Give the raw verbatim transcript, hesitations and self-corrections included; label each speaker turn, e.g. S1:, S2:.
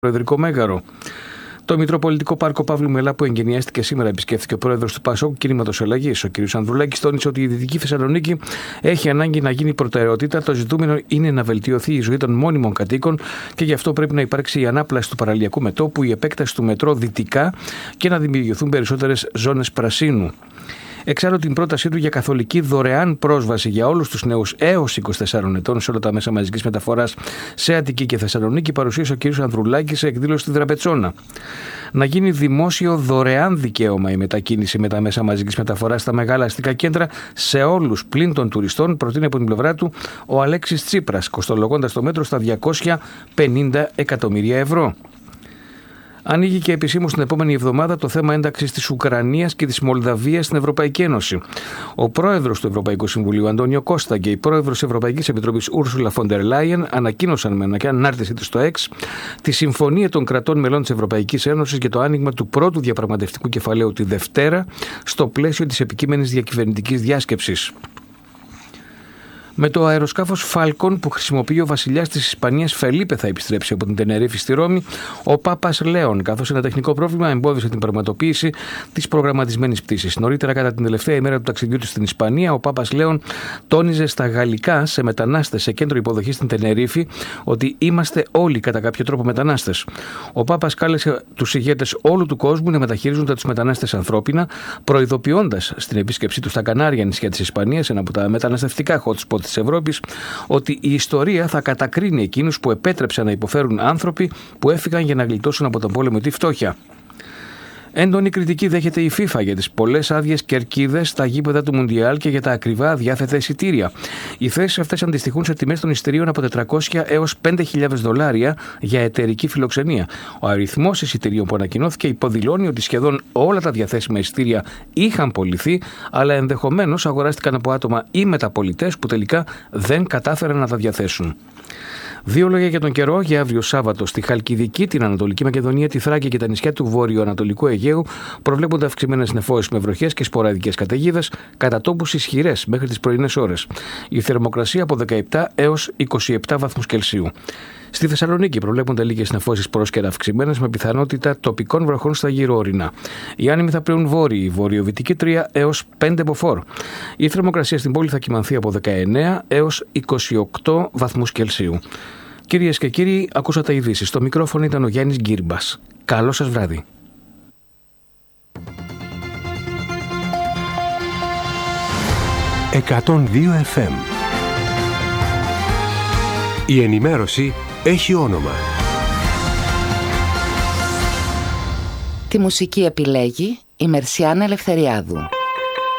S1: Προεδρικό Μέγαρο. Το Μητροπολιτικό Πάρκο Παύλου Μελά, που εγκαινιάστηκε σήμερα, επισκέφθηκε ο πρόεδρος του Πασόκ Κινήματος Αλλαγής, ο κ. Ανδρουλάκης, τόνισε ότι η Δυτική Θεσσαλονίκη έχει ανάγκη να γίνει προτεραιότητα. Το ζητούμενο είναι να βελτιωθεί η ζωή των μόνιμων κατοίκων και γι' αυτό πρέπει να υπάρξει η ανάπλαση του παραλιακού μετώπου, η επέκταση του μετρό δυτικά και να δημιουργηθούν περισσότερες ζώνες πρασίνου. Εξάλλου, την πρότασή του για καθολική δωρεάν πρόσβαση για όλους τους νέους έως είκοσι τεσσάρων ετών σε όλα τα μέσα μαζικής μεταφοράς σε Αττική και Θεσσαλονίκη παρουσίασε ο κ. Ανδρουλάκης σε εκδήλωση στη Δραπετσόνα. Να γίνει δημόσιο δωρεάν δικαίωμα η μετακίνηση με τα μέσα μαζικής μεταφοράς στα μεγάλα αστικά κέντρα σε όλους πλην των τουριστών, προτείνει από την πλευρά του ο Αλέξης Τσίπρας, κοστολογώντας το μέτρο στα διακόσια πενήντα εκατομμύρια ευρώ. Ανοίγει και επισήμως την επόμενη εβδομάδα το θέμα ένταξης της Ουκρανίας και της Μολδαβίας στην Ευρωπαϊκή Ένωση. Ο πρόεδρος του Ευρωπαϊκού Συμβουλίου, Αντώνιο Κώστα, και η πρόεδρος της Ευρωπαϊκής Επιτροπής, Ούρσουλα φον ντερ Λάιεν, ανακοίνωσαν με ανάρτησή τους στο X τη συμφωνία των κρατών μελών της Ευρωπαϊκής Ένωσης για το άνοιγμα του πρώτου διαπραγματευτικού κεφαλαίου τη Δευτέρα, στο πλαίσιο της επικείμενης διακυβερνητικής διάσκεψης. Με το αεροσκάφος Falcon που χρησιμοποιεί ο βασιλιάς της Ισπανίας Φελίπε θα επιστρέψει από την Τενερίφη στη Ρώμη ο Πάπας Λέων, καθώς ένα τεχνικό πρόβλημα εμπόδισε την πραγματοποίηση της προγραμματισμένης πτήσης. Νωρίτερα, κατά την τελευταία ημέρα του ταξιδιού του στην Ισπανία, ο Πάπας Λέων τόνιζε στα γαλλικά σε μετανάστες σε κέντρο υποδοχής στην Τενερίφη ότι είμαστε όλοι κατά κάποιο τρόπο μετανάστες. Ο Πάπας κάλεσε τους ηγέτες όλου του κόσμου να μεταχειρίζονται τους μετανάστες ανθρώπινα, προειδοποιώντας στην επίσκεψή του στα Κανάρια νησιά της Ισπανίας, ένα από τα μεταναστευτικά hot spot της Ευρώπης, ότι η ιστορία θα κατακρίνει εκείνους που επέτρεψαν να υποφέρουν άνθρωποι που έφυγαν για να γλιτώσουν από τον πόλεμο τη φτώχεια. Έντονη κριτική δέχεται η FIFA για τις πολλές άδειες κερκίδες στα γήπεδα του Μουντιάλ και για τα ακριβά αδιάθετα εισιτήρια. Οι θέσεις αυτές αντιστοιχούν σε τιμές των εισιτηρίων από τετρακόσια έως πέντε χιλιάδες δολάρια για εταιρική φιλοξενία. Ο αριθμός εισιτηρίων που ανακοινώθηκε υποδηλώνει ότι σχεδόν όλα τα διαθέσιμα εισιτήρια είχαν πωληθεί, αλλά ενδεχομένως αγοράστηκαν από άτομα ή μεταπολιτές που τελικά δεν κατάφεραν να τα διαθέσουν. Δύο λόγια για τον καιρό για αύριο Σάββατο. Στη Χαλκιδική, την Ανατολική Μακεδονία, τη Θράκη και τα νησιά του Βόρειο-Ανατολικού Αιγαίου προβλέπονται αυξημένες νεφώσεις με βροχές και σποραδικές καταιγίδες, κατά τόπους ισχυρές μέχρι τις πρωινές ώρες. Η θερμοκρασία από δεκαεπτά έως είκοσι επτά βαθμούς Κελσίου. Στη Θεσσαλονίκη προβλέπονται λίγες νεφώσεις πρόσκαιρα αυξημένες με πιθανότητα τοπικών βροχών στα γύρω-ορεινά. Οι άνεμοι θα πλέουν βόρειοι, βορειοδυτικοί τρία έως πέντε μποφόρ. Η θερμοκρασία στην πόλη θα κυμανθεί από δεκαεννέα έως είκοσι οκτώ βαθμούς Κελσίου. Κυρίες και κύριοι, ακούσατε ειδήσεις. Στο μικρόφωνο ήταν ο Γιάννης Γκύρμπας. Καλό σας βράδυ.
S2: εκατόν δύο εφ εμ. Η ενημέρωση έχει όνομα.
S3: Τη μουσική επιλέγει η Μερσιάνα Ελευθεριάδου.